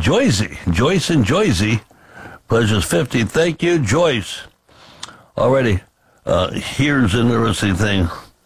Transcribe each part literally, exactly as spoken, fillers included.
Joyce, Joyce and Joyce, pledges fifty. Thank you, Joyce. Already, uh, here's an interesting thing.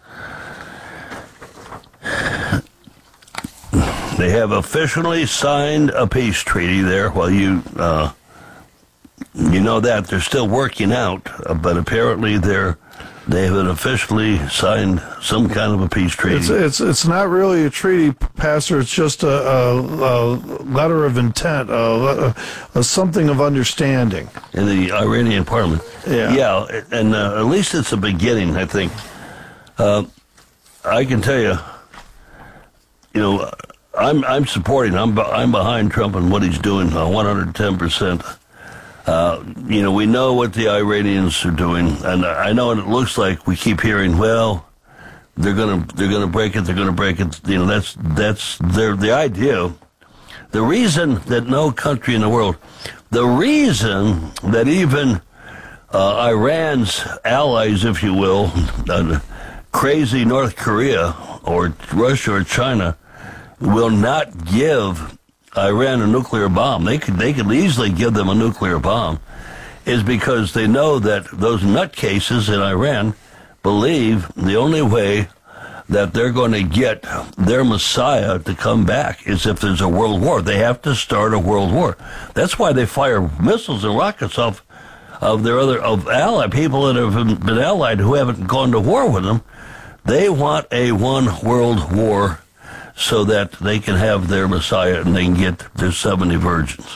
They have officially signed a peace treaty there. Well, you uh, you know that they're still working out, uh, but apparently they're they have officially signed some kind of a peace treaty. It's it's, it's not really a treaty, Pastor. It's just a, a, a letter of intent, a, a, a something of understanding In the Iranian parliament. Yeah, yeah, and uh, at least it's a beginning, I think. Uh, I can tell you, you know. I'm I'm supporting. I'm I'm behind Trump and what he's doing. Uh, one hundred ten percent. Uh, you know, we know what the Iranians are doing, and I know it looks like we keep hearing, well, they're gonna they're gonna break it. They're gonna break it. You know, that's that's their the idea. The reason that no country in the world, the reason that even uh, Iran's allies, if you will, uh, crazy North Korea or Russia or China, will not give Iran a nuclear bomb. They could they could easily give them a nuclear bomb, is because they know that those nutcases in Iran believe the only way that they're going to get their Messiah to come back is if there's a world war. They have to start a world war. That's why they fire missiles and rockets off of their other of allied people that have been allied who haven't gone to war with them. They want a one world war, so that they can have their Messiah and they can get their seventy virgins.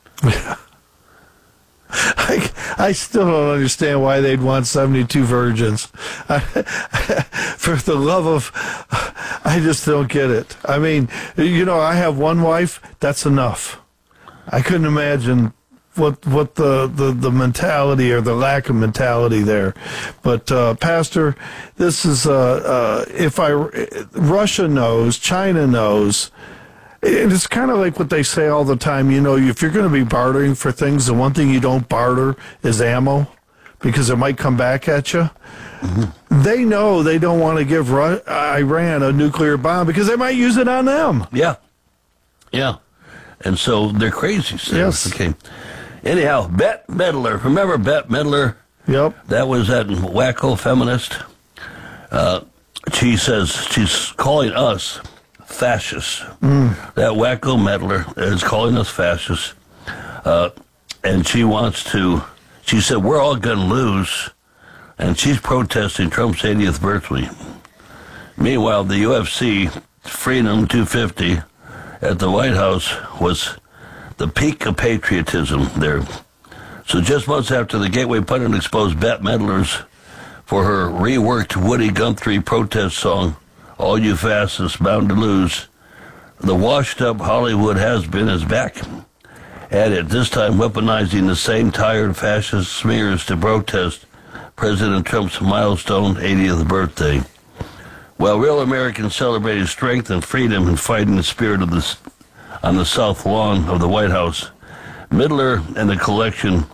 I, I still don't understand why they'd want seventy-two virgins. I, for the love of, I just don't get it. I mean, you know, I have one wife, that's enough. I couldn't imagine what what the, the, the mentality or the lack of mentality there. But, uh, Pastor, this is, uh, uh, if I, Russia knows, China knows, and it's kind of like what they say all the time, you know, if you're going to be bartering for things, the one thing you don't barter is ammo, because it might come back at you. Mm-hmm. They know they don't want to give Ru- Iran a nuclear bomb because they might use it on them. Yeah. Yeah. And so they're crazy. So. Yes. Okay. Anyhow, Bette Midler. Remember Bette Midler? Yep. That was that wacko feminist. Uh, she says she's calling us fascists. Mm. That wacko meddler is calling us fascists. Uh, and she wants to, she said, we're all going to lose. And she's protesting Trump's eightieth birthday. Meanwhile, the U F C Freedom two fifty at the White House was the peak of patriotism there. So just months after the Gateway pundit exposed Bette Midler's for her reworked Woody Guthrie protest song, All You Fascists Bound to Lose, the washed-up Hollywood has-been is back at it, this time weaponizing the same tired fascist smears to protest President Trump's milestone eightieth birthday. While real Americans celebrated strength and freedom and fighting the spirit of this on the south lawn of the White House, Midler and the collection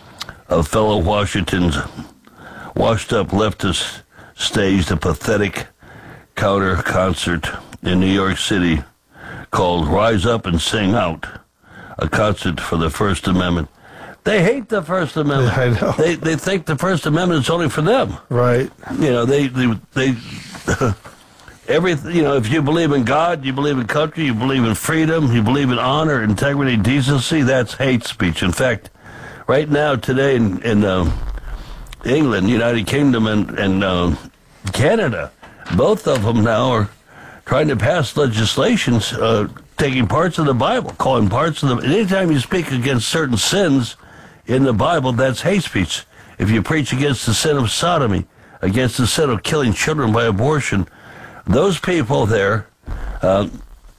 of fellow Washingtons washed-up leftists staged a pathetic counter concert in New York City called Rise Up and Sing Out, a concert for the First Amendment. They hate the First Amendment. I know. They they think the First Amendment is only for them. Right. You know, they they, they everything. You know, if you believe in God, you believe in country, you believe in freedom, you believe in honor, integrity, decency, that's hate speech. In fact, right now, today in, in uh, England, United Kingdom, and, and uh, Canada, both of them now are trying to pass legislations uh, taking parts of the Bible, calling parts of the... Anytime you speak against certain sins in the Bible, that's hate speech. If you preach against the sin of sodomy, against the sin of killing children by abortion, those people there uh,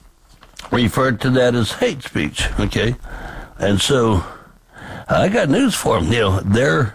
referred to that as hate speech, okay? And so I got news for them. You know, they're...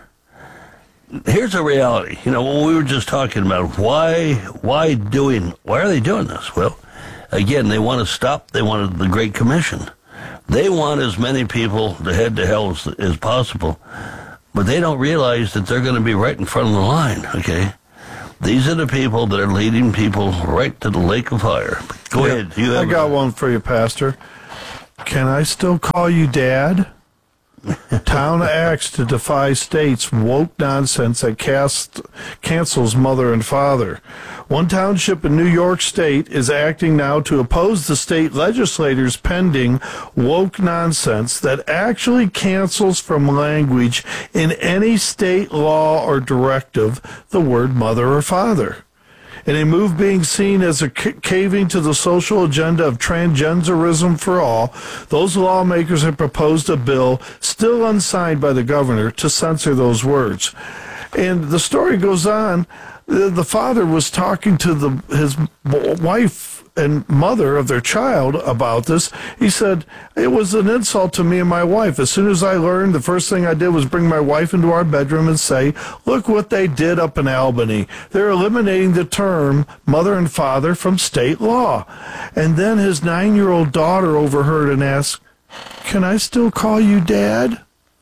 Here's a reality. You know, what we were just talking about, why, why doing, why are they doing this? Well, again, they want to stop, they want the Great Commission. They want as many people to head to hell as, as possible, but they don't realize that they're going to be right in front of the line, okay? These are the people that are leading people right to the lake of fire. Go yeah, ahead. You have I got one for you, Pastor. Can I still call you Dad? Town acts to defy state's woke nonsense that cast, cancels mother and father. One township in New York State is acting now to oppose the state legislators' pending woke nonsense that actually cancels from language in any state law or directive the word mother or father. In a move being seen as a c- caving to the social agenda of transgenderism for all, those lawmakers have proposed a bill, still unsigned by the governor, to censor those words. And the story goes on. The, the father was talking to the, his wife and mother of their child about this. He said, it was an insult to me and my wife. As soon as I learned, the first thing I did was bring my wife into our bedroom and say, look what they did up in Albany. They're eliminating the term mother and father from state law. And then his nine-year-old daughter overheard and asked, can I still call you Dad?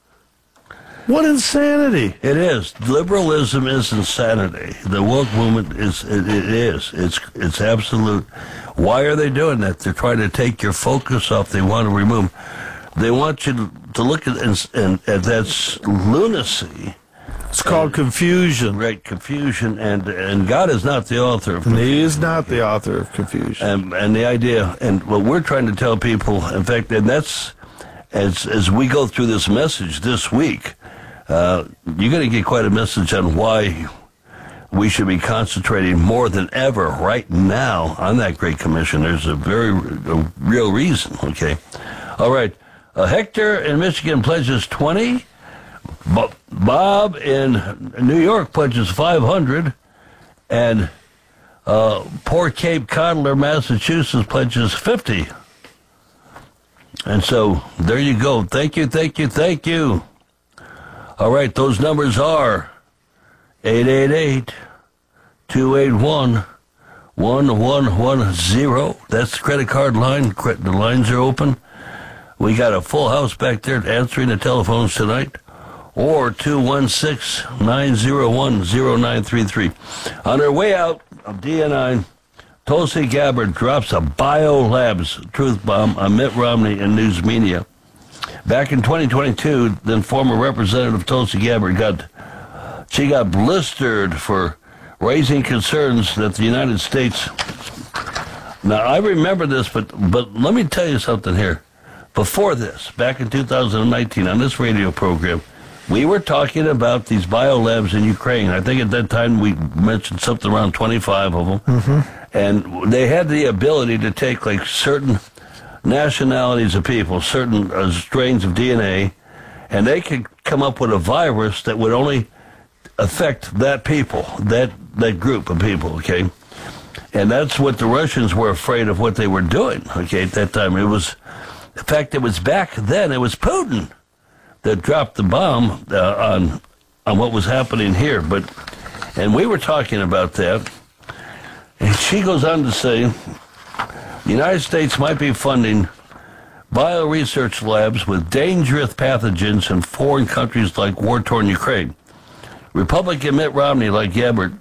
What insanity! It is. Liberalism is insanity. The woke movement is. It, it is. It's. It's absolute. Why are they doing that? They're trying to take your focus off. They want to remove. They want you to, to look at and, and, and that's lunacy. It's called and, confusion. Right, confusion, and and God is not the author of confusion. He is not the author of confusion. And and the idea, and what we're trying to tell people, in fact, and that's as as we go through this message this week. Uh, you're going to get quite a message on why we should be concentrating more than ever right now on that Great Commission. There's a very a real reason, okay? All right. Uh, Hector in Michigan pledges twenty. Bo- Bob in New York pledges five hundred. And uh, poor Cape Codler, Massachusetts pledges fifty. And so there you go. Thank you, thank you, thank you. All right, those numbers are eight eight eight, two eight one, one one one zero. That's the credit card line. The lines are open. We got a full house back there answering the telephones tonight. Or two one six, nine zero one, zero nine three three. On our way out of D N I, Tulsi Gabbard drops a biolabs truth bomb on Mitt Romney and news media. Back in twenty twenty-two, then former Representative Tulsi Gabbard got, she got blistered for raising concerns that the United States, now I remember this, but, but let me tell you something here. Before this, back in two thousand nineteen, on this radio program, we were talking about these biolabs in Ukraine. I think at that time we mentioned something around twenty-five of them. Mm-hmm. And they had the ability to take like certain nationalities of people, certain uh, strains of D N A, and they could come up with a virus that would only affect that people, that that group of people, okay? And that's what the Russians were afraid of what they were doing, okay, at that time. It was, in fact, it was back then, it was Putin that dropped the bomb uh, on on what was happening here. But, and we were talking about that, and she goes on to say, the United States might be funding bio-research labs with dangerous pathogens in foreign countries like war-torn Ukraine. Republican Mitt Romney, like Gabbard,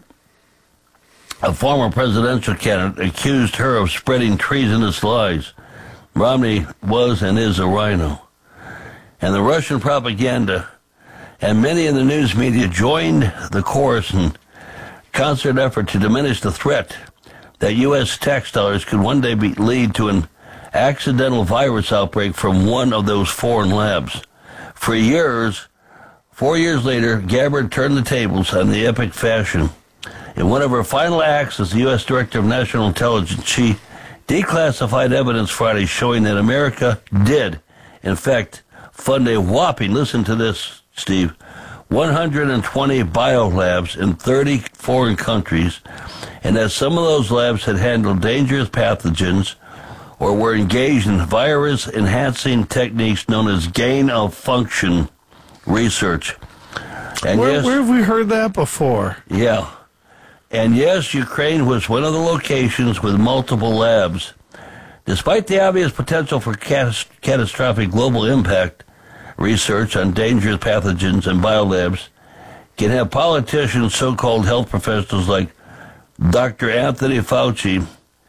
a former presidential candidate, accused her of spreading treasonous lies. Romney was and is a rhino. And the Russian propaganda and many in the news media joined the chorus in concert effort to diminish the threat that U S tax dollars could one day be, lead to an accidental virus outbreak from one of those foreign labs. For years, four years later, Gabbard turned the tables on the epic fashion. In one of her final acts as the U S Director of National Intelligence, she declassified evidence Friday showing that America did, in fact, fund a whopping, listen to this, Steve, one hundred twenty biolabs in thirty foreign countries, and that some of those labs had handled dangerous pathogens or were engaged in virus-enhancing techniques known as gain-of-function research. And where, yes, where have we heard that before? Yeah. And yes, Ukraine was one of the locations with multiple labs. Despite the obvious potential for cat- catastrophic global impact, research on dangerous pathogens and biolabs can have politicians, so-called health professionals like Doctor Anthony Fauci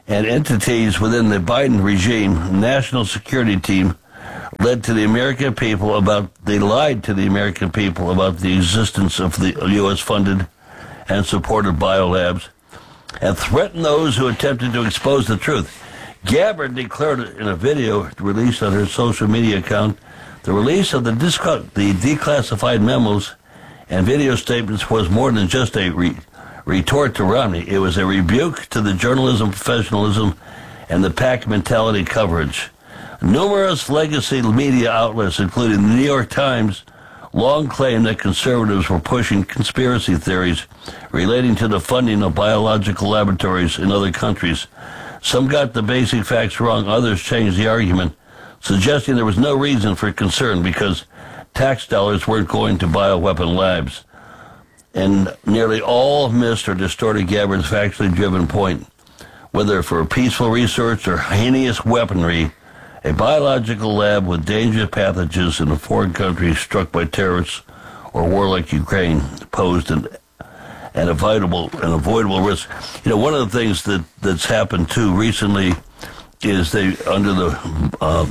and entities within the Biden regime, national security team, led to the American people about, they lied to the American people about the existence of the U S-funded and supported biolabs, and threatened those who attempted to expose the truth. Gabbard declared in a video released on her social media account, the release of the, disc- the declassified memos and video statements was more than just a re- retort to Romney. It was a rebuke to the journalism professionalism and the pack mentality coverage. Numerous legacy media outlets, including the New York Times, long claimed that conservatives were pushing conspiracy theories relating to the funding of biological laboratories in other countries. Some got the basic facts wrong, others changed the argument, suggesting there was no reason for concern because tax dollars weren't going to bioweapon labs. And nearly all missed or distorted Gabbard's factually driven point. Whether for peaceful research or heinous weaponry, a biological lab with dangerous pathogens in a foreign country struck by terrorists or war like Ukraine posed an, an, avoidable, an avoidable risk. You know, one of the things that, that's happened too recently is they, under the uh,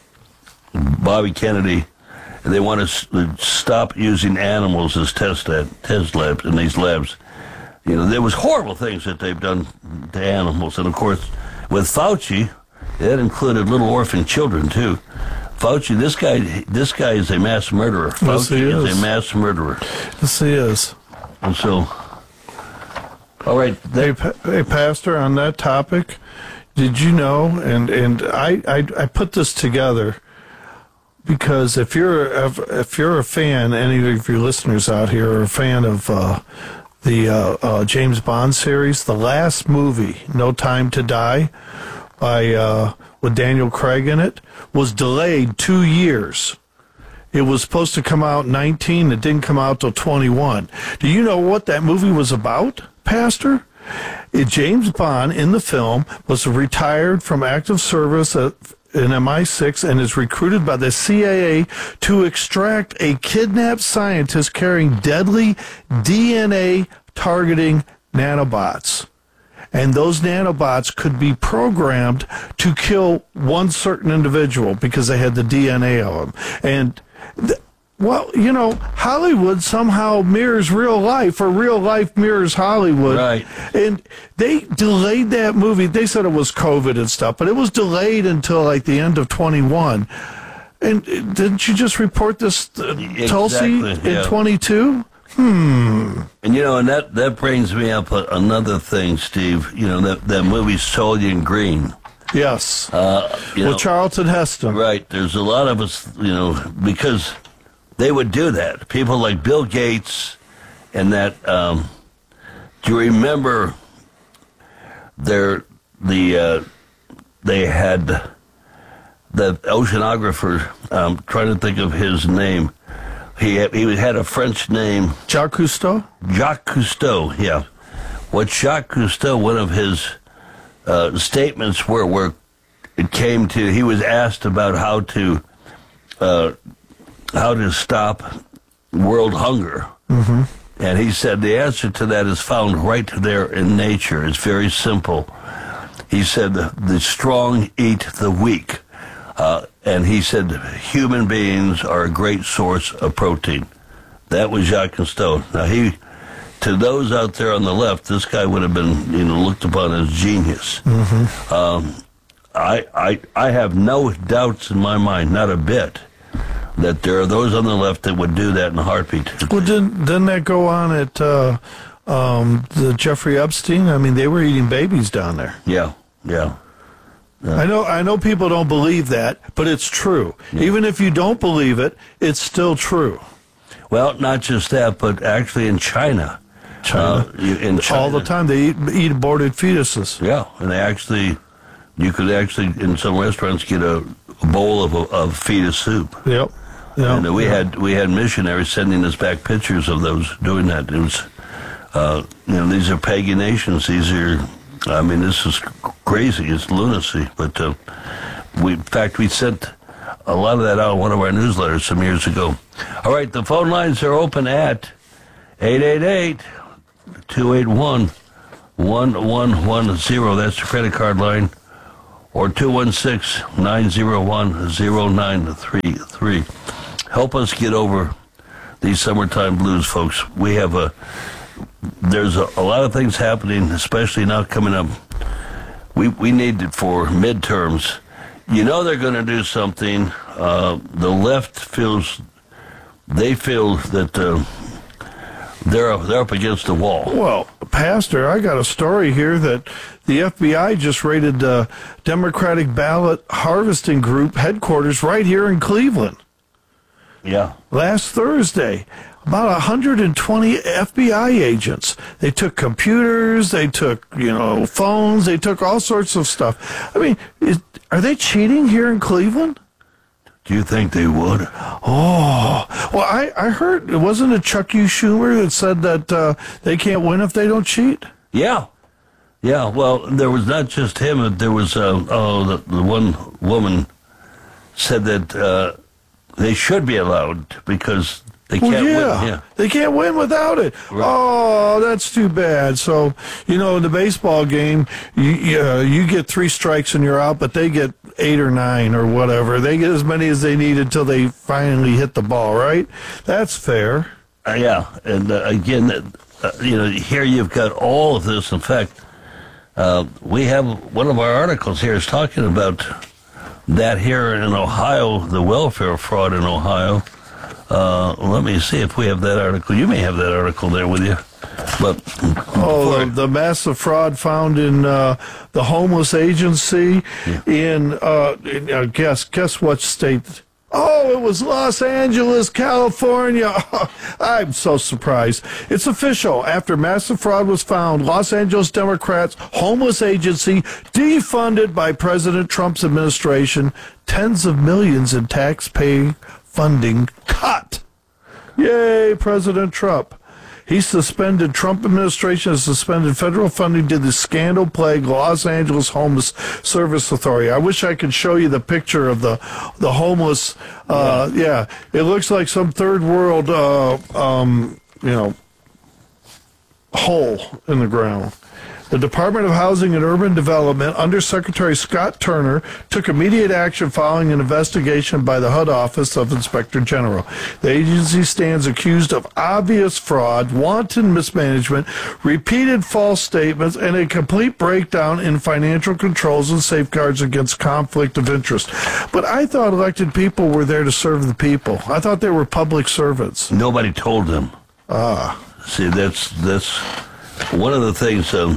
Bobby Kennedy, they want to s- stop using animals as test lab, test labs in these labs. You know, there was horrible things that they've done to animals, and of course, with Fauci, that included little orphan children too. Fauci, this guy, this guy is a mass murderer. Yes, Fauci he is. is a mass murderer. Yes, he is. And so, all right, Hey, pa- hey, Pastor, on that topic, did you know? And and I I, I put this together because if you're if, if you're a fan, any of your listeners out here are a fan of uh, the uh, uh, James Bond series, the last movie, No Time to Die, by uh, with Daniel Craig in it, was delayed two years. It was supposed to come out in nineteen. It didn't come out till twenty-one. Do you know what that movie was about, Pastor? It, James Bond in the film was retired from active service at, in M I six and is recruited by the C I A to extract a kidnapped scientist carrying deadly D N A targeting nanobots. And those nanobots could be programmed to kill one certain individual because they had the D N A of them. And, th- well, you know, Hollywood somehow mirrors real life, or real life mirrors Hollywood. Right. And they delayed that movie. They said it was COVID and stuff, but it was delayed until like the end of twenty-one. And uh, didn't you just report this, uh, Exactly, Tulsi, yeah. in twenty-two? Hmm. and you know, and that, that brings me up a, another thing, Steve. You know, that, that movie Soylent Green. Yes. Uh, you Well, know, Charlton Heston. right. There's a lot of us, you know, because they would do that. People like Bill Gates and that. Um, do you remember their the uh, they had the oceanographer? I'm trying to think of his name. He had, he had a French name. Jacques Cousteau? Jacques Cousteau, yeah. What Jacques Cousteau, one of his uh, statements were, were it came to, he was asked about how to uh, how to stop world hunger. Mm-hmm. And he said the answer to that is found right there in nature. It's very simple. He said the, the strong eat the weak. Uh, and he said human beings are a great source of protein. That was Jacques Cousteau. Now, he, to those out there on the left, this guy would have been, you know, looked upon as genius. Mm-hmm. Um, I, I, I have no doubts in my mind, not a bit, that there are those on the left that would do that in a heartbeat. Well, didn't, didn't that go on at uh, um, the Jeffrey Epstein? I mean, they were eating babies down there. Yeah, yeah. Yeah. I know I know people don't believe that, but it's true. Yeah. Even if you don't believe it, it's still true. Well, not just that, but actually in China. China. Uh, in China. All the time. They eat, eat aborted fetuses. Yeah, and they actually, you could actually, in some restaurants, get a, a bowl of, of fetus soup. Yep. yep. And we yep. had we had missionaries sending us back pictures of those doing that. It was, uh, you know, these are pagan nations. These are, I mean, this is crazy. It's lunacy. But uh, we, in fact, we sent a lot of that out in one of our newsletters some years ago. All right, the phone lines are open at eight eight eight, two eight one, one one one zero. That's the credit card line. Or two one six, nine zero one, zero nine three three. Help us get over these summertime blues, folks. We have a, there's a, a lot of things happening, especially now coming up. We we need it for midterms. You know they're going to do something. Uh, the left feels, they feel that uh, they're, they're up against the wall. Well, Pastor, I got a story here that the F B I just raided the Democratic Ballot Harvesting Group headquarters right here in Cleveland. Yeah. Last Thursday, about one hundred twenty F B I agents. They took computers, they took, you know, phones, they took all sorts of stuff. I mean, is, are they cheating here in Cleveland? Do you think they would? Oh, well, I, I heard, it wasn't it Chuck U. Schumer that said that uh, they can't win if they don't cheat? Yeah. Yeah, well, there was not just him. There was, uh, oh, the, the one woman said that uh, they should be allowed because they Well, can't yeah. win. Yeah, They can't win without it. Right. Oh, that's too bad. So, you know, in the baseball game, you, you, uh, you get three strikes and you're out, but they get eight or nine or whatever. They get as many as they need until they finally hit the ball, right? That's fair. uh, yeah. And uh, again, uh, you know, here you've got all of this. In fact, uh, we have one of our articles here is talking about that here in Ohio, the welfare fraud in Ohio. Uh, let me see if we have that article. You may have that article there with you. But Oh, the, the massive fraud found in uh, the homeless agency Yeah. in, uh, in uh, guess guess what state? Oh, it was Los Angeles, California. I'm so surprised. It's official. After massive fraud was found, Los Angeles Democrats' homeless agency defunded by President Trump's administration, tens of millions in taxpayer funding cut. Yay, President Trump. He suspended, Trump administration has suspended federal funding to the scandal-plagued Los Angeles Homeless Service Authority. I wish I could show you the picture of the the homeless. Uh, yeah. yeah, it looks like some third world, uh, um, you know, hole in the ground. The Department of Housing and Urban Development, Undersecretary Scott Turner, took immediate action following an investigation by the H U D Office of Inspector General. The agency stands accused of obvious fraud, wanton mismanagement, repeated false statements, and a complete breakdown in financial controls and safeguards against conflict of interest. But I thought elected people were there to serve the people. I thought they were public servants. nobody told them. Ah. See, that's that's one of the things um,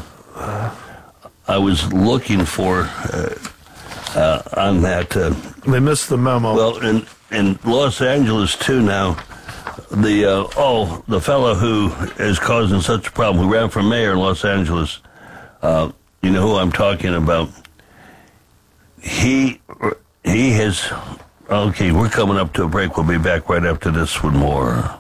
I was looking for uh, uh, on that. Uh, They missed the memo. well, in in Los Angeles too now, the uh, oh the fellow who is causing such a problem, who ran for mayor in Los Angeles, uh, you know who I'm talking about. He he has. Okay, we're coming up to a break. We'll be back right after this with more.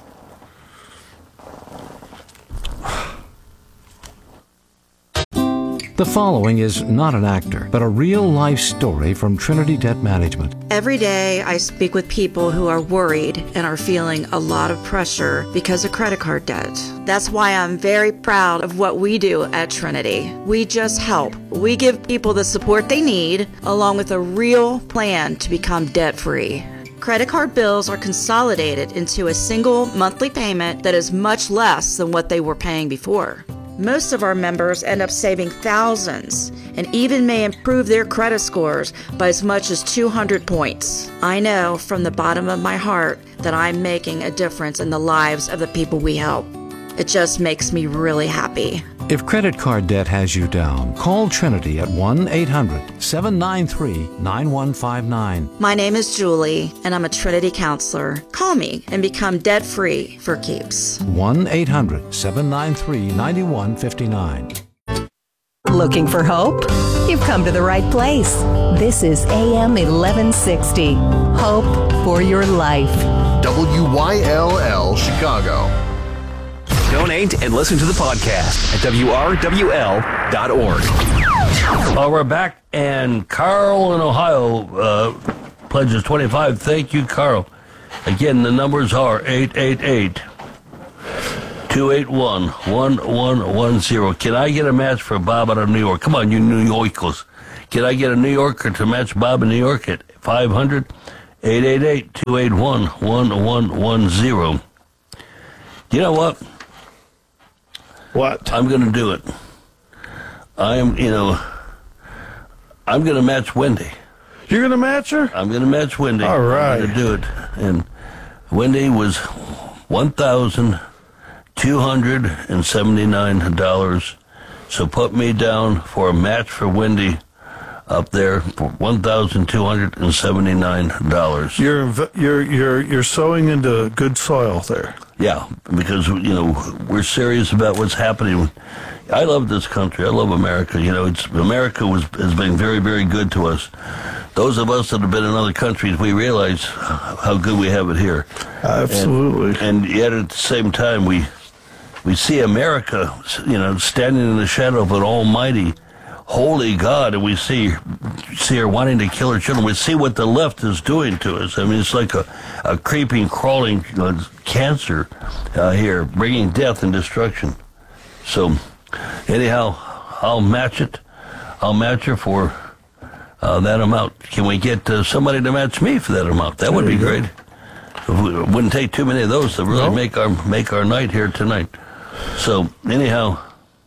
The following is not an actor, but a real-life story from Trinity Debt Management. Every day I speak with people who are worried and are feeling a lot of pressure because of credit card debt. That's why I'm very proud of what we do at Trinity. We just help. We give people the support they need, along with a real plan to become debt-free. Credit card bills are consolidated into a single monthly payment that is much less than what they were paying before. Most of our members end up saving thousands and even may improve their credit scores by as much as two hundred points. I know from the bottom of my heart that I'm making a difference in the lives of the people we help. It just makes me really happy. If credit card debt has you down, call Trinity at one eight hundred, seven nine three, nine one five nine. My name is Julie, and I'm a Trinity counselor. Call me and become debt-free for keeps. one eight hundred, seven nine three, nine one five nine. Looking for hope? You've come to the right place. This is A M eleven sixty. Hope for your life. W Y L L Chicago. Donate and listen to the podcast at W R W L dot org. Well, we're back, and Carl in Ohio uh, pledges twenty-five. Thank you, Carl. Again, the numbers are eight eight eight, two eight one, one one one zero. Can I get a match for Bob out of New York? Come on, you New Yorkers. Can I get a New Yorker to match Bob in New York at five hundred, eight eight eight, two eight one, one one one zero? You know what? What? I'm going to do it. I am, you know, I'm going to match Wendy. You're going to match her? I'm going to match Wendy. All right. I'm going to do it. And Wendy was one thousand two hundred seventy-nine dollars. So put me down for a match for Wendy up there for one thousand two hundred seventy-nine dollars. You're inv- you're you're you're sowing into good soil there. Yeah, because, you know, we're serious about what's happening. I love this country. I love America. You know, it's America was has been very, very good to us. Those of us that have been in other countries, we realize how good we have it here. Absolutely. And, and yet at the same time, we we see America, you know, standing in the shadow of an almighty, holy God, and we see see her wanting to kill her children. We see what the left is doing to us. I mean, it's like a, a creeping, crawling you know, cancer uh, here, bringing death and destruction. So, anyhow, I'll match it. I'll match her for uh, that amount. Can we get uh, somebody to match me for that amount? That would be great. It wouldn't take too many of those to really No. make our make our night here tonight. So, anyhow,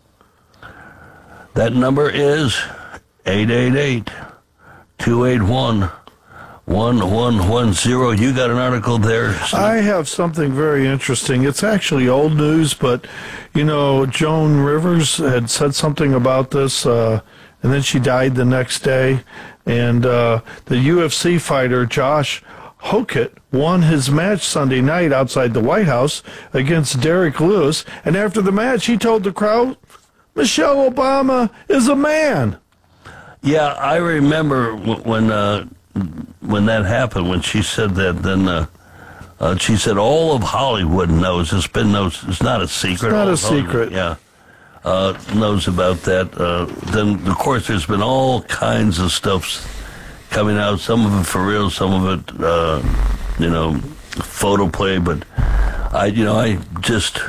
that number is eight eight eight, two eight one, one one one zero. You got an article there? So I have something very interesting. It's actually old news, but, you know, Joan Rivers had said something about this, uh, and then she died the next day. And uh, the U F C fighter, Josh Hokett, won his match Sunday night outside the White House against Derek Lewis. And after the match, he told the crowd, Michelle Obama is a man. yeah, I remember w- when uh, when that happened, when she said that, then uh, uh, she said all of Hollywood knows. It's been no, it's not a secret. It's not All a of Hollywood, secret. Yeah, uh, knows about that. Uh, then, of course, there's been all kinds of stuff coming out. Some of it for real, some of it, uh, you know, photo play. But I, you know, I just.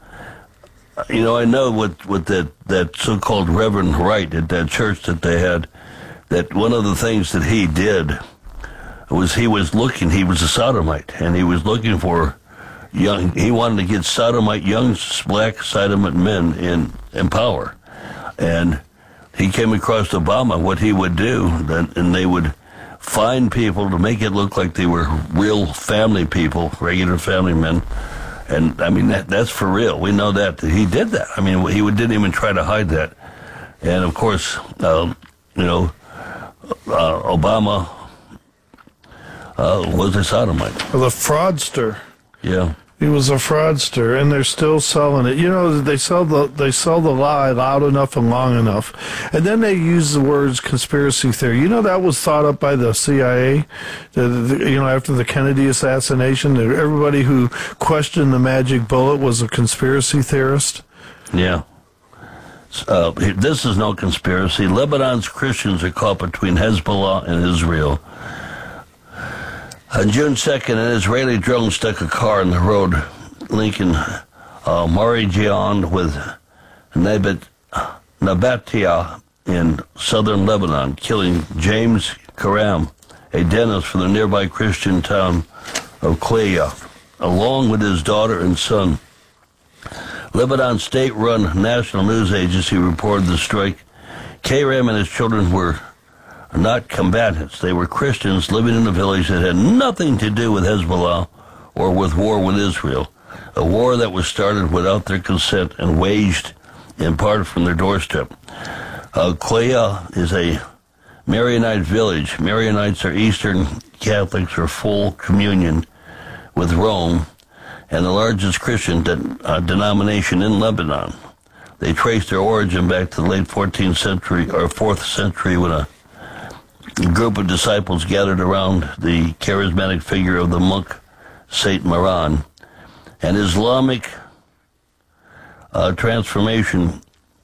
You know, I know what, what that, that so-called Reverend Wright at that church that they had, that one of the things that he did was he was looking, he was a sodomite, and he was looking for young, he wanted to get sodomite, young black sodomite men in, in power. And he came across Obama, what he would do, and they would find people to make it look like they were real family people, regular family men. And, I mean, that that's for real. We know that. He did that. I mean, he didn't even try to hide that. And, of course, uh, you know, uh, Obama uh, was a sodomite. The fraudster. Yeah. He was a fraudster, and they're still selling it. You know, they sell the they sell the lie loud enough and long enough, and then they use the words conspiracy theory. You know, that was thought up by the C I A. The, the, you know, after the Kennedy assassination, everybody who questioned the magic bullet was a conspiracy theorist. Yeah. Uh, this is no conspiracy. Lebanon's Christians are caught between Hezbollah and Israel. On June second, an Israeli drone struck a car on the road linking uh, Marijian with Nabat, Nabatia in southern Lebanon, killing James Karam, a dentist for the nearby Christian town of Klaya, along with his daughter and son. Lebanon state-run national news agency reported the strike. Karam and his children were not combatants. They were Christians living in a village that had nothing to do with Hezbollah or with war with Israel, a war that was started without their consent and waged in part from their doorstep. Uh, Klaya is a Maronite village. Maronites are Eastern Catholics for full communion with Rome and the largest Christian de- uh, denomination in Lebanon. They trace their origin back to the late fourteenth century or fourth century when a A group of disciples gathered around the charismatic figure of the monk Saint Maran. An Islamic uh, transformation,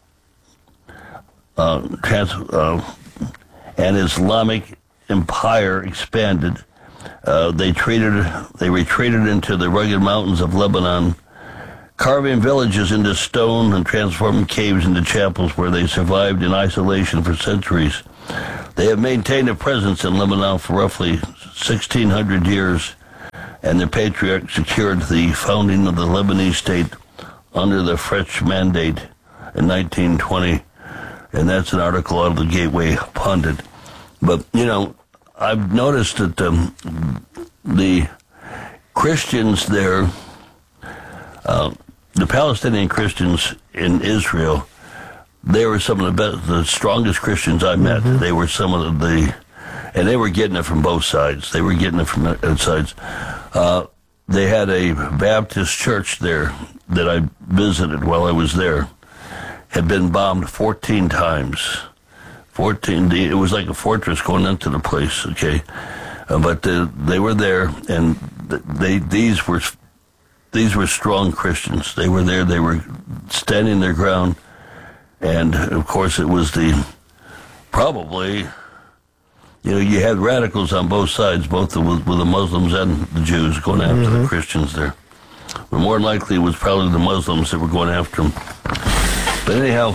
uh, trans, uh, an Islamic empire expanded. Uh, they treated, they retreated into the rugged mountains of Lebanon, carving villages into stone and transforming caves into chapels where they survived in isolation for centuries. They have maintained a presence in Lebanon for roughly sixteen hundred years, and their patriarch secured the founding of the Lebanese state under the French mandate in nineteen twenty, and that's an article out of the Gateway Pundit. But, you know, I've noticed that um, the Christians there, uh, the Palestinian Christians in Israel, they were some of the best, the strongest Christians I met. Mm-hmm. They were some of the, and they were getting it from both sides. They were getting it from both sides. Uh, they had a Baptist church there that I visited while I was there. Had been bombed fourteen times. fourteen, it was like a fortress going into the place, okay? Uh, but uh, they were there, and they these were these were strong Christians. They were there. They were standing their ground. And, of course, it was the, probably, you know, you had radicals on both sides, both the, with, with the Muslims and the Jews going after mm-hmm. the Christians there. But more than likely, it was probably the Muslims that were going after them. But anyhow,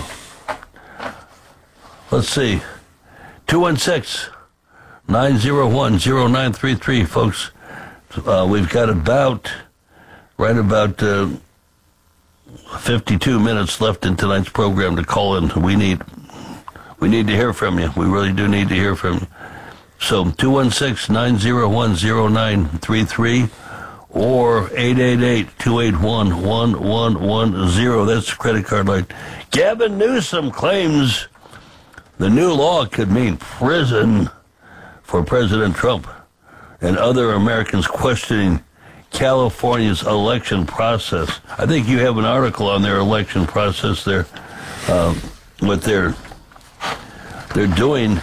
let's see. two one six, nine zero one, zero nine three three, folks. Uh, we've got about, right about... Uh, fifty-two minutes left in tonight's program to call in. We need we need to hear from you. We really do need to hear from you. So two one six, nine zero one, zero nine three three or eight eight eight, two eight one, one one one zero. That's the credit card line. Gavin Newsom claims the new law could mean prison for President Trump and other Americans questioning California's election process. I think you have an article on their election process there, uh, what they're they're doing.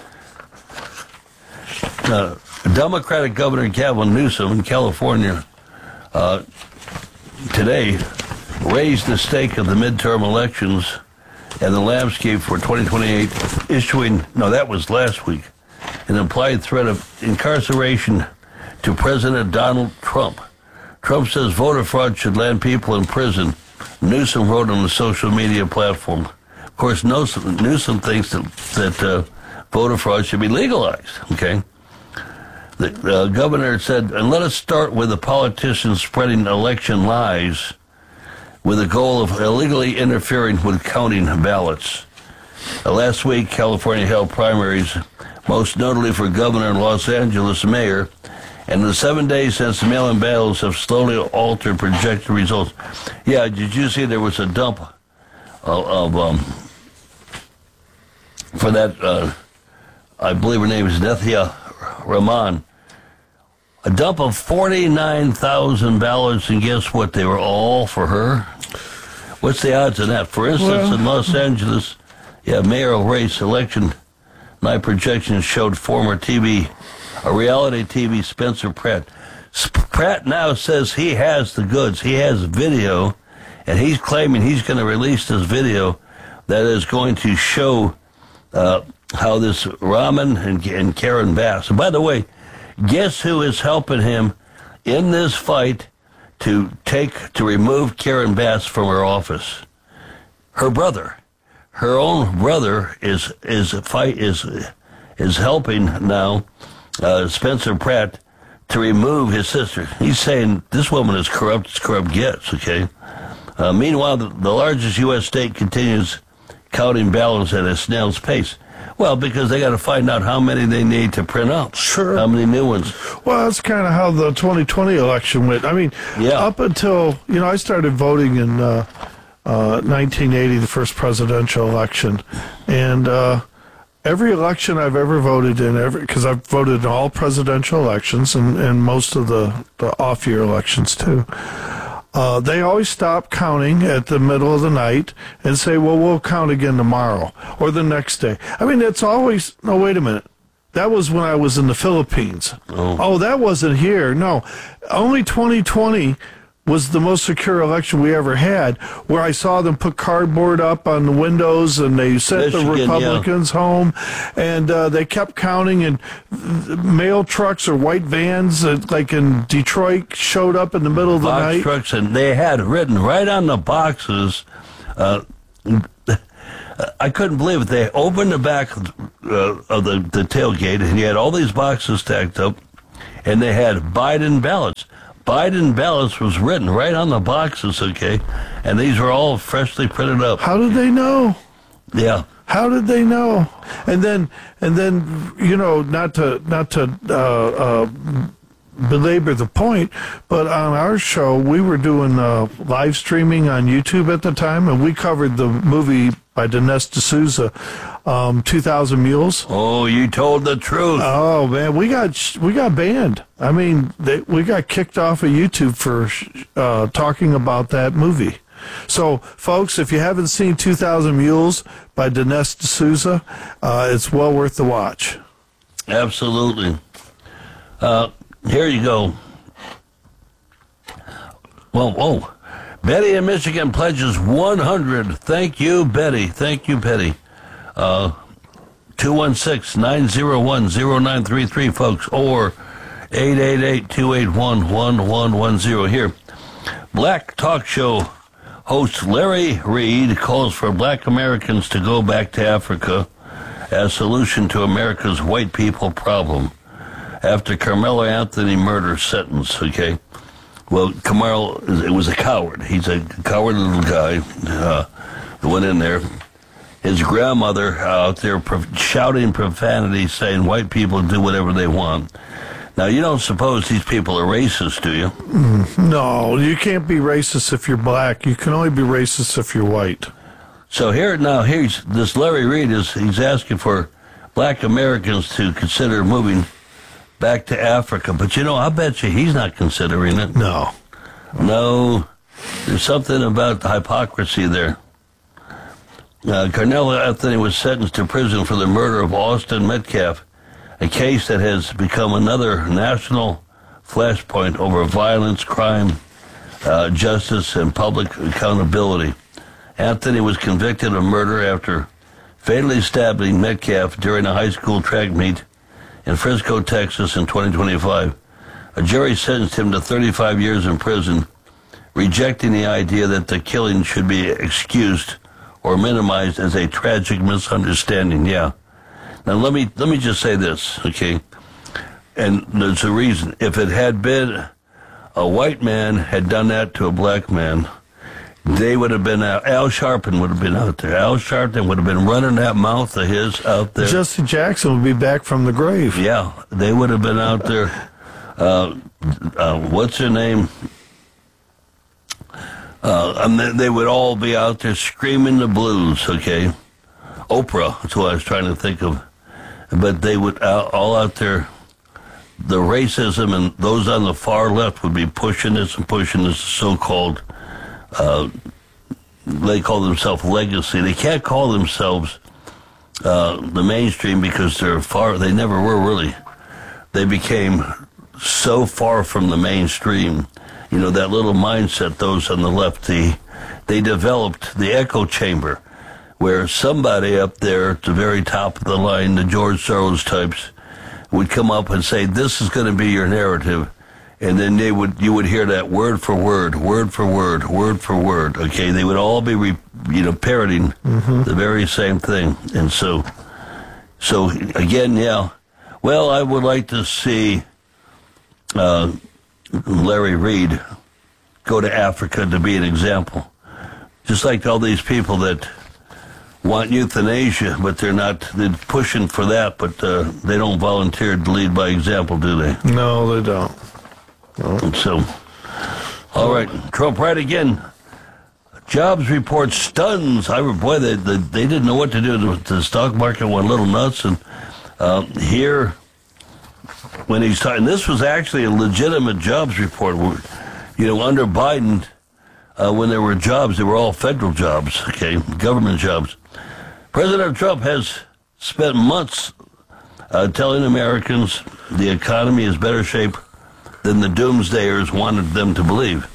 Uh, Democratic Governor Gavin Newsom in California uh, today raised the stake of the midterm elections and the landscape for twenty twenty-eight, issuing, no, that was last week, an implied threat of incarceration to President Donald Trump. Trump says voter fraud should land people in prison. Newsom wrote on the social media platform. Of course, Newsom, Newsom thinks that, that uh, voter fraud should be legalized, okay? The uh, governor said, and let us start with the politicians spreading election lies with the goal of illegally interfering with counting ballots. Uh, last week, California held primaries, most notably for governor and Los Angeles mayor, and in the seven days since the mail-in ballots have slowly altered projected results. Yeah, did you see there was a dump of, of um, for that, uh, I believe her name is Nethia Rahman, a dump of forty-nine thousand ballots, and guess what? They were all for her. What's the odds of that? For instance, well, in Los Angeles, yeah, mayoral race election night projections showed former T V, a reality T V Spencer Pratt. Pratt now says he has the goods. He has video, and he's claiming he's going to release this video that is going to show uh, how this Rahman and, and Karen Bass. And by the way, guess who is helping him in this fight to take to remove Karen Bass from her office? Her brother, her own brother is is fight is is helping now uh, Spencer Pratt to remove his sister. He's saying this woman is corrupt as corrupt gets. Okay. Uh, meanwhile, the, the largest U S state continues counting ballots at a snail's pace. Well, because they got to find out how many they need to print out. Sure. How many new ones. Well, that's kind of how the twenty twenty election went. I mean, yeah. Up until, you know, I started voting in uh, uh, nineteen eighty, the first presidential election. And uh, every election I've ever voted in, every because I've voted in all presidential elections and, and most of the, the off-year elections, too. Uh, they always stop counting at the middle of the night and say, well, we'll count again tomorrow or the next day. I mean, it's always, no, wait a minute. That was when I was in the Philippines. Oh, oh that wasn't here. No, only twenty twenty, was the most secure election we ever had, where I saw them put cardboard up on the windows and they sent Michigan, the Republicans yeah. home, and uh, they kept counting, and mail trucks or white vans, that, like in Detroit, showed up in the middle of the Box night. trucks, and they had written right on the boxes, uh, I couldn't believe it. They opened the back uh, of the, the tailgate, and you had all these boxes stacked up, and they had Biden ballots. Biden ballots was written right on the boxes, okay? And these were all freshly printed up. How did they know? Yeah. How did they know? And then, and then, you know, not to not to uh, uh, belabor the point, but on our show, we were doing uh, live streaming on YouTube at the time, and we covered the movie by Dinesh D'Souza, um, two thousand Mules. Oh, you told the truth. Oh man, we got we got banned. I mean, they, we got kicked off of YouTube for uh, talking about that movie. So, folks, if you haven't seen two thousand Mules by Dinesh D'Souza, uh, it's well worth the watch. Absolutely. Uh, here you go. Whoa, whoa. Betty in Michigan pledges one hundred. Thank you, Betty. Thank you, Betty. Uh, two one six, nine zero one, zero nine three three, folks, or eight eight eight, two eight one, one one one zero. Here, black talk show host Larry Reed calls for black Americans to go back to Africa as solution to America's white people problem after Carmelo Anthony murder sentence, okay? Well, Carmelo, it was a coward. He's a coward little guy uh, who went in there. His grandmother out there pro- shouting profanity, saying white people do whatever they want. Now, you don't suppose these people are racist, do you? Mm, no, you can't be racist if you're black. You can only be racist if you're white. So here, now, here's this Larry Reed is he's asking for black Americans to consider moving back to Africa. But, you know, I bet you he's not considering it. No. No. There's something about the hypocrisy there. Uh, Carmelo Anthony was sentenced to prison for the murder of Austin Metcalf, a case that has become another national flashpoint over violence, crime, uh, justice, and public accountability. Anthony was convicted of murder after fatally stabbing Metcalf during a high school track meet in Frisco, Texas in twenty twenty-five. A jury sentenced him to thirty-five years in prison, rejecting the idea that the killing should be excused or minimized as a tragic misunderstanding. Yeah. Now let me let me just say this, okay? And there's a reason. If it had been a white man had done that to a black man, they would have been out. Al Sharpton would have been out there. Al Sharpton would have been running that mouth of his out there. Jesse Jackson would be back from the grave. Yeah, they would have been out there. Uh, uh, what's her name? Uh, and they, they would all be out there screaming the blues, okay? Oprah, that's what I was trying to think of. But they would uh, all out there, the racism, and those on the far left would be pushing this and pushing this so-called, uh, they call themselves legacy. They can't call themselves uh, the mainstream because they're far, they never were really. They became so far from the mainstream. You know, that little mindset, those on the left, they, they developed the echo chamber, where somebody up there at the very top of the line, the George Soros types, would come up and say, this is going to be your narrative. And then they would, you would hear that word for word, word for word, word for word. Okay, they would all be, re, you know, parroting mm-hmm. the very same thing. And so, so again, yeah. Well, I would like to see uh, Larry Reed go to Africa to be an example. Just like all these people that want euthanasia, but they're not, they're pushing for that, but uh, they don't volunteer to lead by example, do they? No, they don't. No. And so, all right, Trump right again. Jobs report stuns. I boy, they, they they didn't know what to do. The, the stock market went a little nuts, and uh, here, when he's talking, this was actually a legitimate jobs report. You know, under Biden, uh, when there were jobs, they were all federal jobs, okay, government jobs. President Trump has spent months uh, telling Americans the economy is better shape than the doomsdayers wanted them to believe.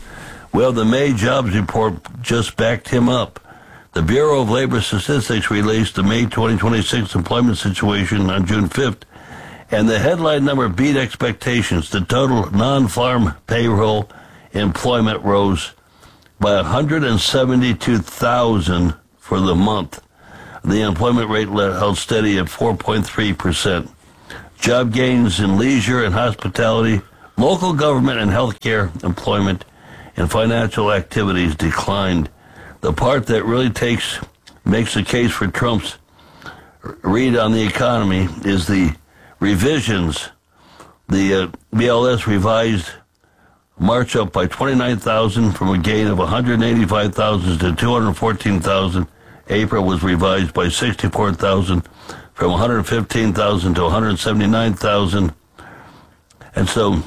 Well, the May jobs report just backed him up. The Bureau of Labor Statistics released the May twenty twenty-six employment situation on June fifth, and the headline number beat expectations. The total non-farm payroll employment rose by one hundred seventy-two thousand for the month. The employment rate held steady at four point three percent. Job gains in leisure and hospitality, local government and healthcare employment, and financial activities declined. The part that really takes makes the case for Trump's read on the economy is the revisions. The uh, B L S revised March up by twenty-nine thousand from a gain of one hundred eighty-five thousand to two hundred fourteen thousand. April was revised by sixty-four thousand from one hundred fifteen thousand to one hundred seventy-nine thousand. And so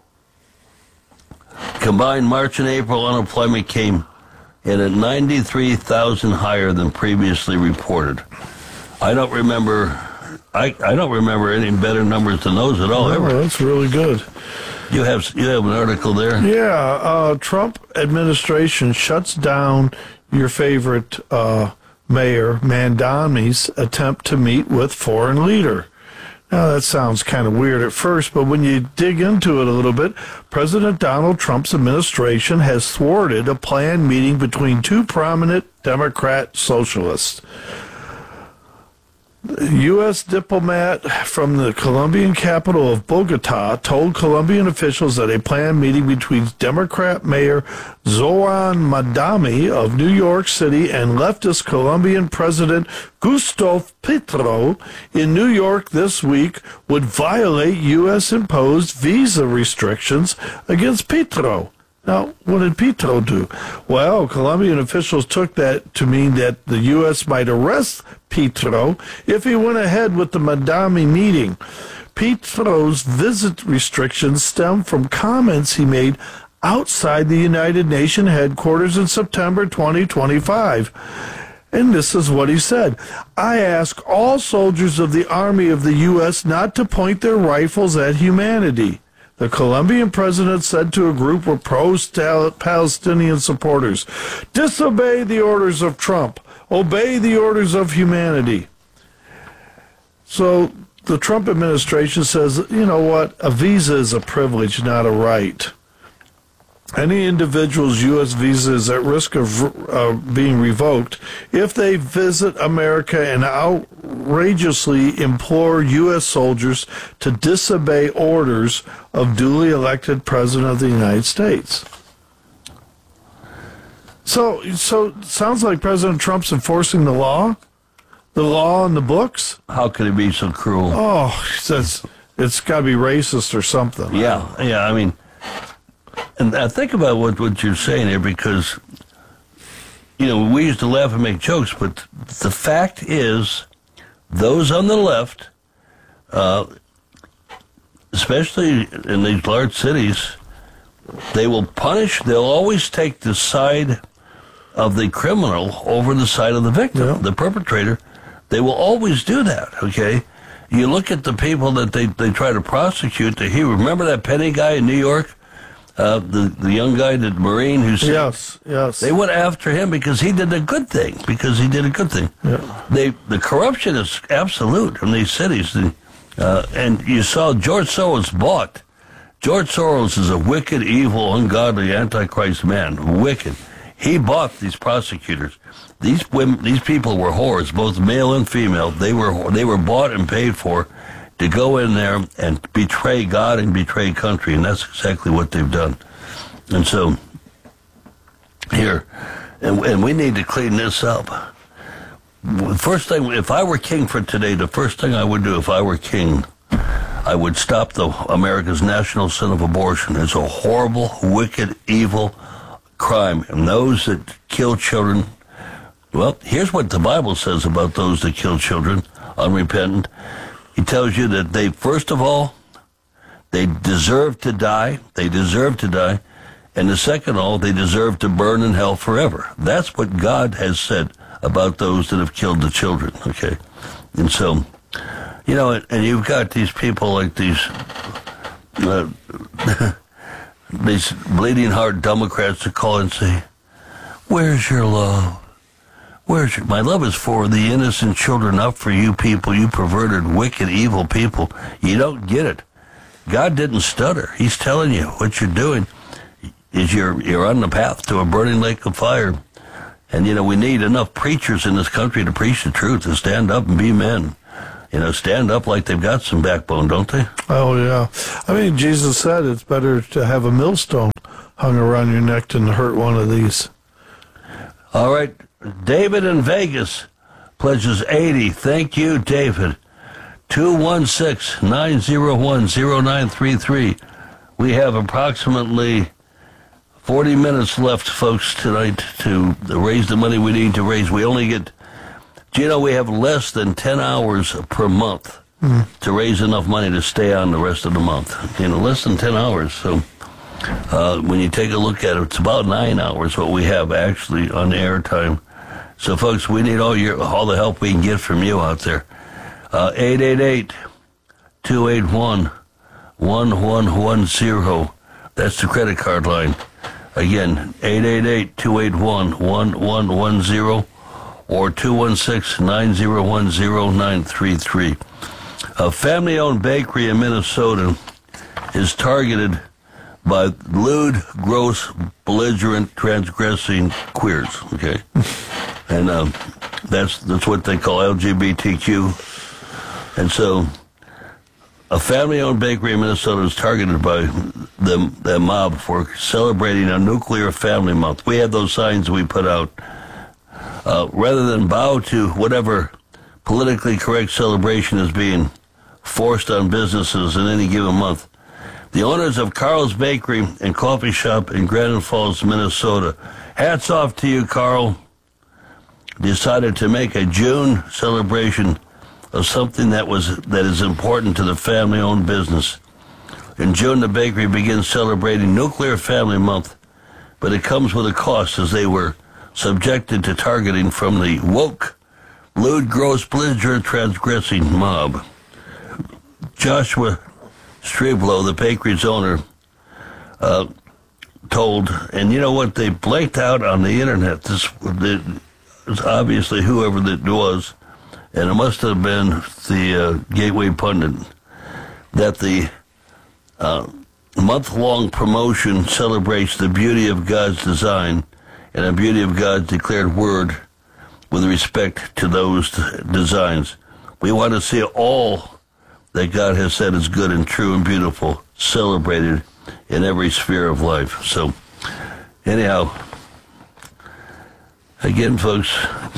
combined March and April unemployment came in at ninety-three thousand higher than previously reported. I don't remember I, I don't remember any better numbers than those at all. Oh, ever. That's really good. You have you have an article there? Yeah, uh, Trump administration shuts down your favorite uh, mayor, Mandami's attempt to meet with foreign leader. Now, that sounds kind of weird at first, but when you dig into it a little bit, President Donald Trump's administration has thwarted a planned meeting between two prominent Democrat socialists. A U S diplomat from the Colombian capital of Bogota told Colombian officials that a planned meeting between Democrat Mayor Zoran Mandami of New York City and leftist Colombian President Gustavo Petro in New York this week would violate U S-imposed visa restrictions against Petro. Now, what did Petro do? Well, Colombian officials took that to mean that the U S might arrest Petro if he went ahead with the Mandami meeting. Petro's visit restrictions stem from comments he made outside the United Nations headquarters in September twenty twenty-five. And this is what he said. I ask all soldiers of the Army of the U S not to point their rifles at humanity. The Colombian president said to a group of pro-Palestinian supporters, disobey the orders of Trump. Obey the orders of humanity. So the Trump administration says, you know what, a visa is a privilege, not a right. Any individual's U S visa is at risk of uh, being revoked if they visit America and outrageously implore U S soldiers to disobey orders of duly elected President of the United States. So, so sounds like President Trump's enforcing the law, the law in the books. How could he be so cruel? Oh, he says it's got to be racist or something. Yeah, yeah. I mean, and I think about what, what you're saying here because, you know, we used to laugh and make jokes, but the fact is, those on the left, uh, especially in these large cities, they will punish. They'll always take the side of the criminal over the side of the victim, yeah. the perpetrator. They will always do that, okay? You look at the people that they, they try to prosecute. The hero. Remember that Penny guy in New York? Uh, the, the young guy, the Marine who said... Yes, yes. They went after him because he did a good thing, because he did a good thing. Yeah. They, the corruption is absolute in these cities. The, uh, and you saw George Soros bought. George Soros is a wicked, evil, ungodly, antichrist man. Wicked. He bought these prosecutors. These women, these people were whores, both male and female. They were they were bought and paid for to go in there and betray God and betray country, and that's exactly what they've done. And so here, and, and we need to clean this up. First thing, if I were king for today, the first thing I would do if I were king, I would stop the America's national sin of abortion. It's a horrible, wicked, evil crime. And those that kill children, well, here's what the Bible says about those that kill children, unrepentant. He tells you that they, first of all, they deserve to die. They deserve to die. And the second of all, they deserve to burn in hell forever. That's what God has said about those that have killed the children, okay? And so, you know, and you've got these people like these, uh, these bleeding heart Democrats to call and say, "Where's your love? Where's your, my love is for the innocent children, not for you people, you perverted, wicked, evil people. You don't get it. God didn't stutter. He's telling you what you're doing is you're you're on the path to a burning lake of fire. And, you know, we need enough preachers in this country to preach the truth, to stand up and be men. You know, stand up like they've got some backbone, don't they? Oh, yeah. I mean, Jesus said it's better to have a millstone hung around your neck than to hurt one of these. All right. David in Vegas pledges eighty. Thank you, David. two one six, nine zero one, zero nine three three. We have approximately forty minutes left, folks, tonight to raise the money we need to raise. We only get, do you know, we have less than ten hours per month mm. to raise enough money to stay on the rest of the month. You know, less than ten hours. So uh, when you take a look at it, it's about nine hours what we have actually on the air time. So, folks, we need all your all the help we can get from you out there. Uh, eight eight eight, two eight one, one one one zero. That's the credit card line. Again, eight eight eight, two eight one, one one one zero or two one six, nine zero one, zero nine three three. A family-owned bakery in Minnesota is targeted by lewd, gross, belligerent, transgressing queers, okay? And um, that's that's what they call L G B T Q. And so a family-owned bakery in Minnesota is targeted by the, the mob for celebrating a nuclear family month. We have those signs we put out. Uh, rather than bow to whatever politically correct celebration is being forced on businesses in any given month, the owners of Carl's Bakery and Coffee Shop in Granite Falls, Minnesota, hats off to you, Carl, decided to make a June celebration of something that was that is important to the family-owned business. In June, the bakery begins celebrating Nuclear Family Month, but it comes with a cost as they were subjected to targeting from the woke, lewd, gross, belligerent, transgressing mob. Joshua Streblow, the bakery's owner, uh, told, and you know what, they blanked out on the internet. This was obviously whoever that was, and it must have been the uh, Gateway Pundit, that the uh, month-long promotion celebrates the beauty of God's design and the beauty of God's declared word with respect to those designs. We want to see all that God has said is good and true and beautiful celebrated in every sphere of life. So, anyhow, again, folks,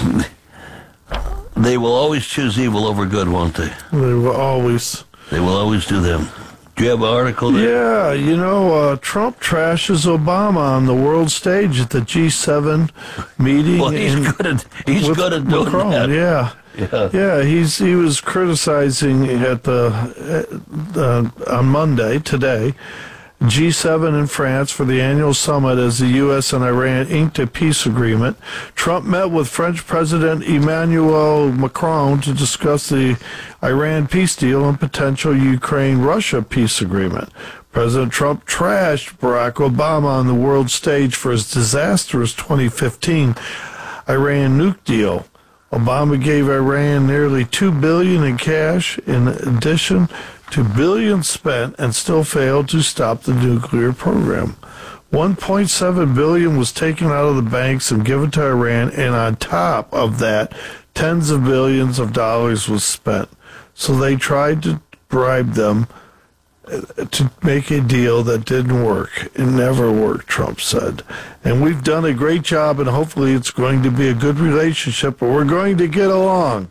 they will always choose evil over good, won't they? They will always. They will always do them. Do you have an article there? Yeah, you know, uh, Trump trashes Obama on the world stage at the G seven meeting. Well, he's in, good at he's good at doing Macron, that. Yeah. Yeah, yeah. He's he was criticizing at the uh, on Monday today G seven in France for the annual summit as the U S and Iran inked a peace agreement. Trump met with French President Emmanuel Macron to discuss the Iran peace deal and potential Ukraine-Russia peace agreement. President Trump trashed Barack Obama on the world stage for his disastrous twenty fifteen Iran nuke deal. Obama gave Iran nearly two billion dollars in cash in addition to billions spent and still failed to stop the nuclear program. one point seven billion dollars was taken out of the banks and given to Iran, and on top of that, tens of billions of dollars was spent. So they tried to bribe them to make a deal that didn't work. It never worked, Trump said. And we've done a great job, and hopefully it's going to be a good relationship, but we're going to get along.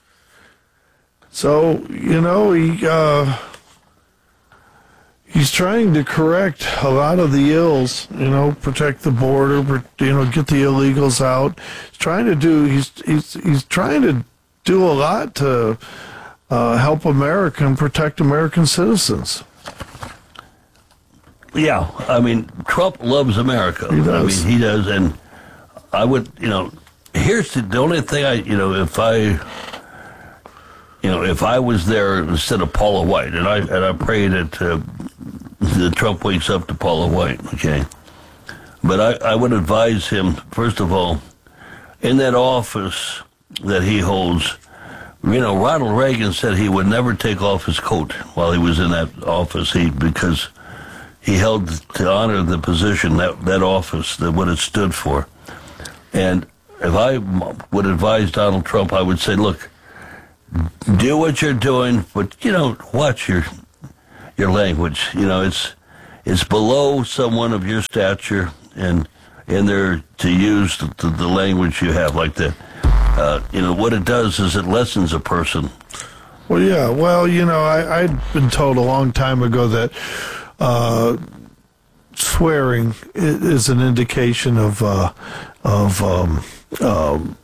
So, you know, he uh, he's trying to correct a lot of the ills, you know, protect the border, you know, get the illegals out. He's trying to do, he's he's he's trying to do a lot to uh, help America and protect American citizens. Yeah, I mean, Trump loves America. He does. I mean, he does, and I would, you know, here's the, the only thing I, you know, if I, you know, if I was there instead of Paula White, and I and I pray that uh, the Trump wakes up to Paula White, okay? But I, I would advise him, first of all, in that office that he holds, you know, Ronald Reagan said he would never take off his coat while he was in that office he, because he held to honor the position, that, that office, that what it stood for. And if I would advise Donald Trump, I would say, look, do what you're doing, but, you know, watch your your language. You know, it's it's below someone of your stature and in there to use the, the, the language you have like that. Uh, you know, what it does is it lessens a person. Well, yeah. Well, you know, I, I'd been told a long time ago that uh, swearing is an indication of uh, of um, um,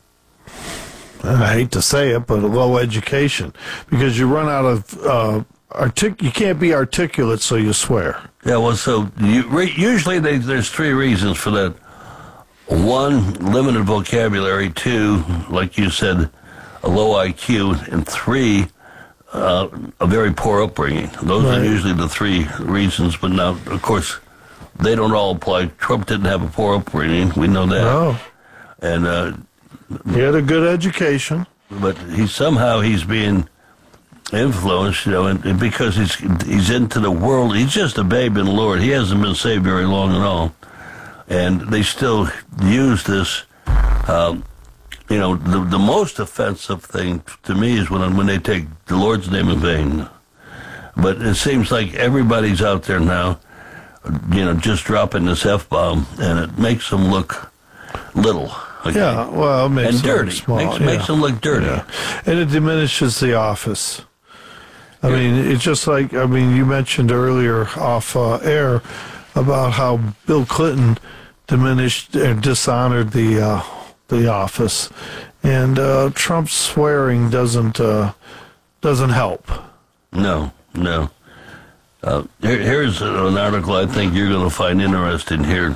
I hate to say it, but a low education, because you run out of uh, artic. You can't be articulate, so you swear. Yeah. Well, so you, re- usually they, there's three reasons for that. One, limited vocabulary. Two, like you said, a low I Q. And three, uh, a very poor upbringing. Those right. are usually the three reasons. But now, of course, they don't all apply. Trump didn't have a poor upbringing. We know that. No. And uh, he had a good education. But he somehow he's being influenced, you know, and, and because he's he's into the world. He's just a babe in the Lord. He hasn't been saved very long at all. And they still use this. Um, you know, the the most offensive thing to me is when when they take the Lord's name in vain. But it seems like everybody's out there now, you know, just dropping this F-bomb, and it makes them look little. Okay? Yeah, well, it makes and them dirty. small. Makes, yeah. makes them look dirty. Yeah. And it diminishes the office. I yeah. mean, it's just like, I mean, you mentioned earlier off uh, air about how Bill Clinton diminished and dishonored the uh, the office, and uh, Trump's swearing doesn't uh, doesn't help. No, no. Uh, here, here's an article I think you're going to find interesting here.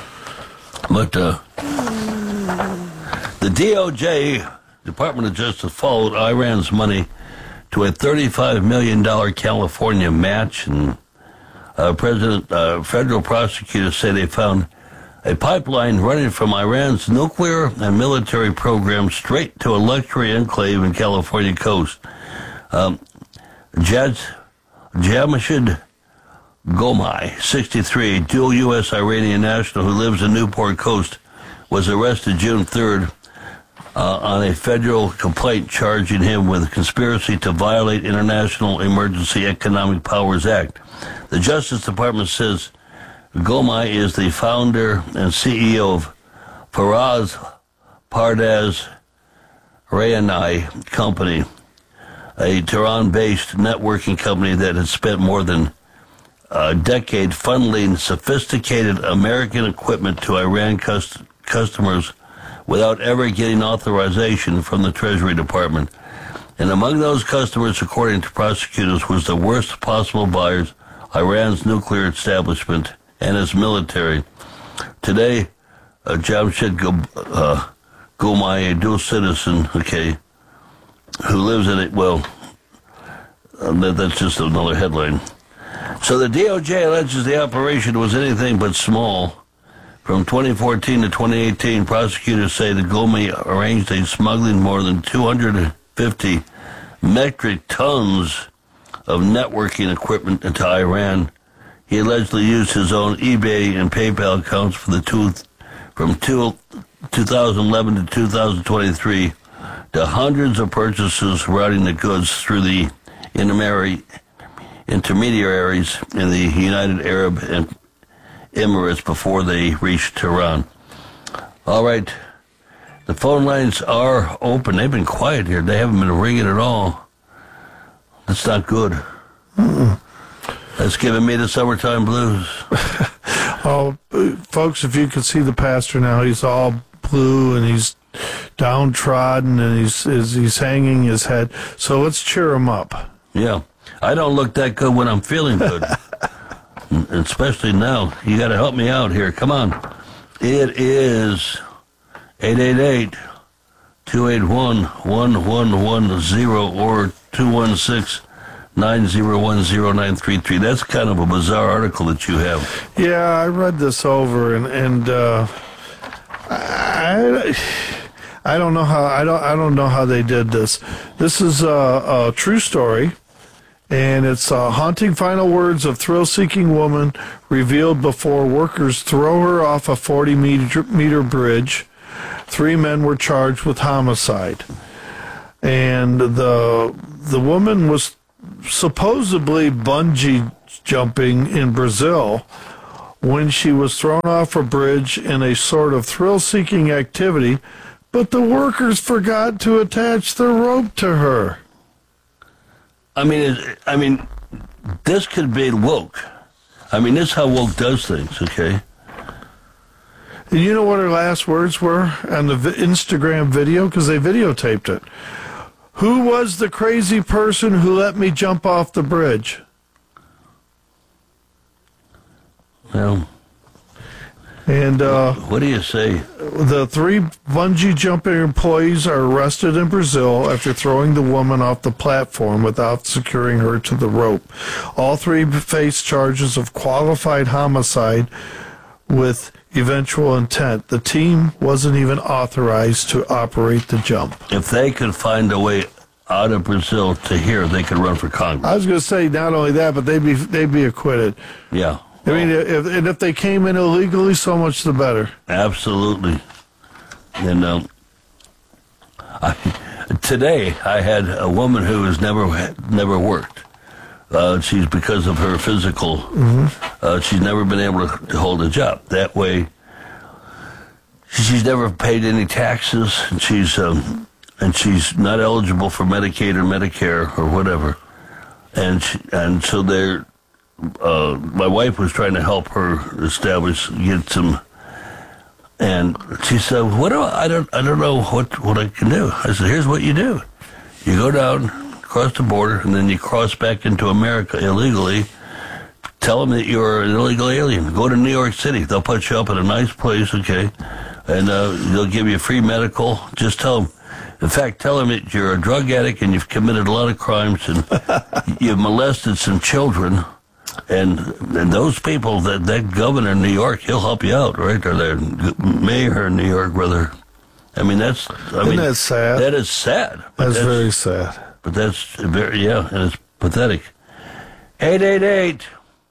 But uh, the D O J, Department of Justice, followed Iran's money to a thirty-five million dollars California match, and uh, President uh, federal prosecutors say they found a pipeline running from Iran's nuclear and military program straight to a luxury enclave in California coast. Um, Jad Jamshid Gomai, sixty-three, a dual U S Iranian national who lives in Newport Coast, was arrested June third uh, on a federal complaint charging him with conspiracy to violate International Emergency Economic Powers Act. The Justice Department says Gomai is the founder and C E O of Faraz Pardaz Rayanai Company, a Tehran-based networking company that has spent more than a decade funneling sophisticated American equipment to Iran cust- customers without ever getting authorization from the Treasury Department. And among those customers, according to prosecutors, was the worst possible buyers, Iran's nuclear establishment and its military. Today, uh, Jamshid uh, Gomai, a dual citizen, okay, who lives in it, well, uh, that, that's just another headline. So the D O J alleges the operation was anything but small. From twenty fourteen to twenty eighteen, prosecutors say that Gomai arranged a smuggling more than two hundred fifty metric tons of networking equipment into Iran. He allegedly used his own eBay and PayPal accounts for the two, from two, two thousand eleven to two thousand twenty-three to hundreds of purchases routing the goods through the intermediary, intermediaries in the United Arab Emirates before they reached Tehran. All right. The phone lines are open. They've been quiet here. They haven't been ringing at all. That's not good. Mm-mm. That's giving me the summertime blues. Oh, folks, if you could see the pastor now, he's all blue and he's downtrodden and he's he's, he's hanging his head. So let's cheer him up. Yeah. I don't look that good when I'm feeling good. Especially now. You got to help me out here. Come on. It is eight eight eight, two eight one, one one one zero or two one six, nine zero one zero nine three three. That's kind of a bizarre article that you have. Yeah, I read this over, and and uh, I I don't know how I don't I don't know how they did this. This is a, a true story, and it's uh, haunting final words of thrill-seeking woman revealed before workers throw her off a forty meter, meter bridge. Three men were charged with homicide, and the the woman was supposedly bungee jumping in Brazil when she was thrown off a bridge in a sort of thrill-seeking activity, but the workers forgot to attach the rope to her. I mean, it, I mean, this could be woke. I mean, this is how woke does things, okay? And you know what her last words were on the vi- Instagram video? Because they videotaped it. Who was the crazy person who let me jump off the bridge? Well, and uh, what do you say? The three bungee jumping employees are arrested in Brazil after throwing the woman off the platform without securing her to the rope. All three face charges of qualified homicide with eventual intent. The team wasn't even authorized to operate the jump. If they could find a way out of Brazil to here, they could run for Congress. I was going to say not only that, but they'd be they'd be acquitted. Yeah. I mean, if, and if they came in illegally, so much the better. Absolutely. And um, I, today I had a woman who has never never worked. Uh, she's because of her physical. Mm-hmm. Uh, she's never been able to, to hold a job. That way, she's never paid any taxes, and she's um, and she's not eligible for Medicaid or Medicare or whatever. And she, and so they're. Uh, my wife was trying to help her establish, get some, and she said, "What do I, I don't, I don't know what what I can do." I said, "Here's what you do: you go down, cross the border, and then you cross back into America illegally. Tell them that you're an illegal alien. Go to New York City. They'll put you up in a nice place, okay, and uh, they'll give you free medical. Just tell them." In fact, tell them that you're a drug addict and you've committed a lot of crimes and you've molested some children. And and those people, that, that governor in New York, he'll help you out, right? Or the mayor in New York, brother. I mean, that's... I Isn't mean, that sad? That is sad. That's, that's very sad. But that's very, yeah, and it's pathetic. eight eight eight,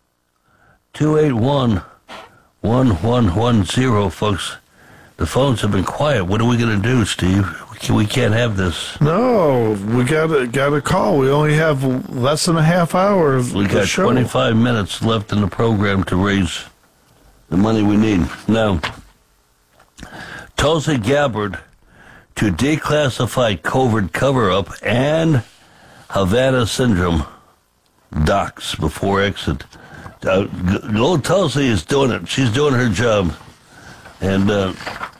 two eight one, one one one zero, folks. The phones have been quiet. What are we going to do, Steve? We can't have this. No, we got a, got a call. We only have less than a half hour of We got show. twenty-five minutes left in the program to raise the money we need. Now, Tulsi Gabbard to declassify COVID cover-up and Havana syndrome docs before exit. Uh, old Tulsi is doing it. She's doing her job. And uh,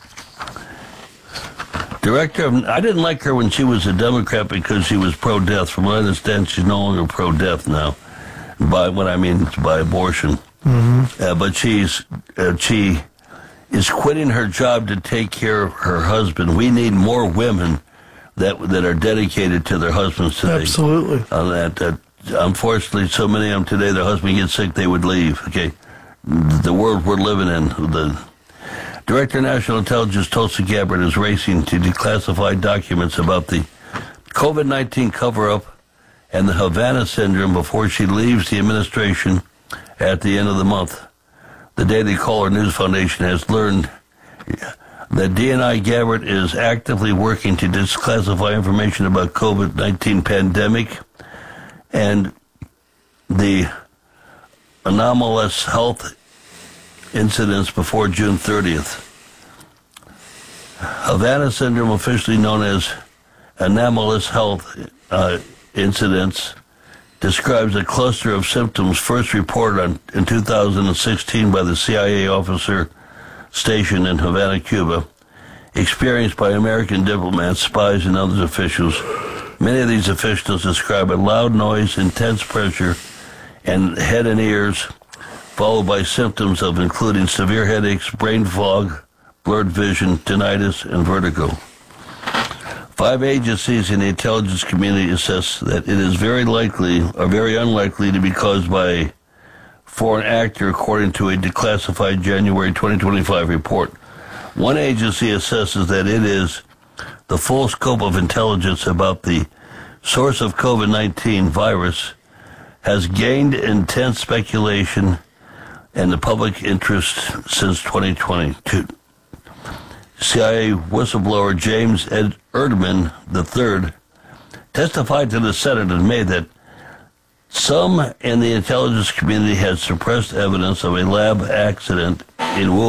director of, I didn't like her when she was a Democrat because she was pro-death. From what I understand, she's no longer pro-death now. By what I mean is by abortion. Mm-hmm. Uh, but she's uh, she is quitting her job to take care of her husband. We need more women that that are dedicated to their husbands today. Absolutely. On that, uh, unfortunately, so many of them today, their husband gets sick, they would leave. Okay, the world we're living in, the Director of National Intelligence Tulsi Gabbard is racing to declassify documents about the COVID nineteen cover-up and the Havana syndrome before she leaves the administration at the end of the month. The Daily Caller News Foundation has learned that D N I Gabbard is actively working to declassify information about COVID nineteen pandemic and the anomalous health incidents before June thirtieth. Havana syndrome, officially known as anomalous health uh, incidents, describes a cluster of symptoms first reported on, in two thousand sixteen by the C I A officer stationed in Havana, Cuba, experienced by American diplomats, spies, and other officials. Many of these officials describe a loud noise, intense pressure, and head and ears, followed by symptoms of including severe headaches, brain fog, blurred vision, tinnitus, and vertigo. Five agencies in the intelligence community assess that it is very likely or very unlikely to be caused by a foreign actor, according to a declassified January twenty twenty-five report. One agency assesses that it is the full scope of intelligence about the source of COVID nineteen virus has gained intense speculation and the public interest since twenty twenty-two. C I A whistleblower James Ed Erdman the third testified to the Senate in May that some in the intelligence community had suppressed evidence of a lab accident in Wuhan.